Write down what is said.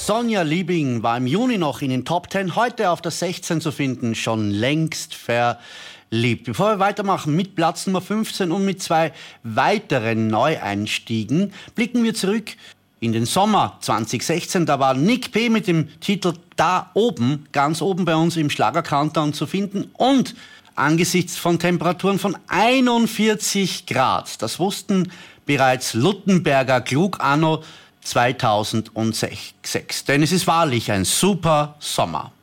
Sonja Liebing war im Juni noch in den Top 10, heute auf der 16 zu finden, schon längst verliebt. Bevor wir weitermachen mit Platz Nummer 15 und mit 2 weiteren Neueinstiegen, blicken wir zurück in den Sommer 2016. Da war Nick P. mit dem Titel Da oben, ganz oben bei uns im Schlager-Countdown zu finden und angesichts von Temperaturen von 41 Grad. Das wussten bereits Luttenberger klug anno 2006. Denn es ist wahrlich ein super Sommer.